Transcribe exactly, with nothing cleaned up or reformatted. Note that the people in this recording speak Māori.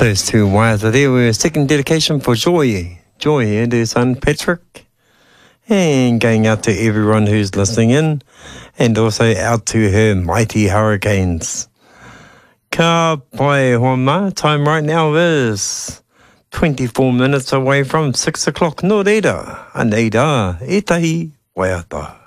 Those two wires are there. We're second dedication for Joy. Joy and her son Patrick. And going out to everyone who's listening in. And also out to her mighty hurricanes. Ka pai homa. Time right now is twenty-four minutes away from six o'clock. No reira. Aneira. E tahi waiata.